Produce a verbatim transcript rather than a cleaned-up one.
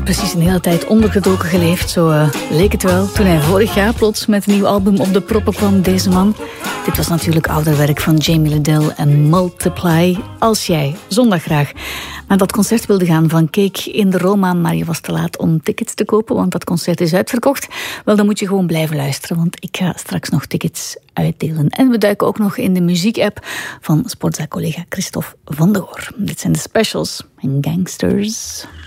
precies een hele tijd ondergedoken geleefd. Zo uh, leek het wel toen hij vorig jaar plots met een nieuw album op de proppen kwam, deze man. Dit was natuurlijk ouder werk van Jamie Lidell en Multiply. Als jij zondag graag naar dat concert wilde gaan van Cake in de Roma, maar je was te laat om tickets te kopen, want dat concert is uitverkocht, wel, dan moet je gewoon blijven luisteren, want ik ga straks nog tickets uitdelen. En we duiken ook nog in de muziekapp van Sportza-collega Christophe van de Goor. Dit zijn de specials en Gangsters.